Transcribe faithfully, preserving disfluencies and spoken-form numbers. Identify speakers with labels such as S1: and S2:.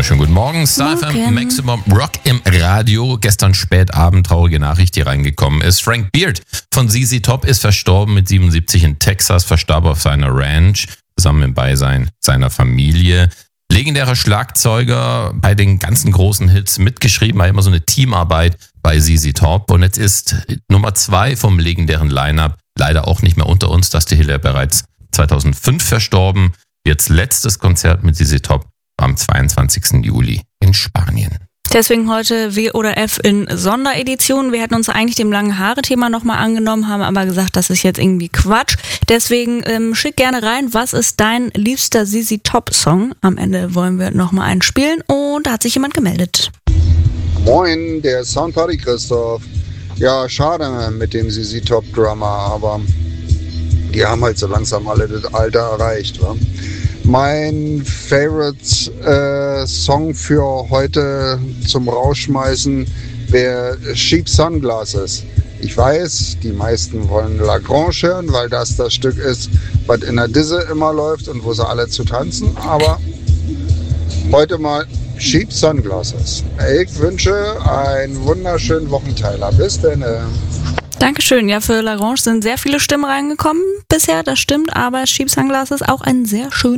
S1: wunderschönen guten Morgen. Star F M, Maximum Rock im Radio. Gestern spät Abend, traurige Nachricht, die reingekommen ist. Frank Beard von Z Z Top ist verstorben mit siebenundsiebzig in Texas, verstarb auf seiner Ranch, zusammen im Beisein seiner Familie. Legendärer Schlagzeuger, bei den ganzen großen Hits mitgeschrieben, war immer so eine Teamarbeit bei Z Z Top. Und jetzt ist Nummer zwei vom legendären Line-Up leider auch nicht mehr unter uns. Dusty Hill ja bereits zweitausendfünf verstorben. Jetzt letztes Konzert mit Z Z Top am zweiundzwanzigsten Juli in Spanien.
S2: Deswegen heute W oder F in Sonderedition. Wir hätten uns eigentlich dem langen Haare-Thema nochmal angenommen, haben aber gesagt, das ist jetzt irgendwie Quatsch. Deswegen ähm, schick gerne rein, was ist dein liebster Z Z Top-Song? Am Ende wollen wir nochmal einen spielen und da hat sich jemand gemeldet.
S3: Moin, der Soundparty Christoph. Ja, schade mit dem Z Z Top-Drummer, aber die haben halt so langsam alle das Alter erreicht, wa? Mein Favorite äh, Song für heute zum Rausschmeißen wäre Cheap Sunglasses. Ich weiß, die meisten wollen Lagrange hören, weil das das Stück ist, was in der Disse immer läuft und wo sie alle zu tanzen. Aber heute mal Cheap Sunglasses. Ich wünsche einen wunderschönen Wochenteiler. Bis dann.
S2: Dankeschön. Ja, für Lagrange sind sehr viele Stimmen reingekommen bisher, das stimmt, aber Cheap Sunglasses auch ein sehr schönes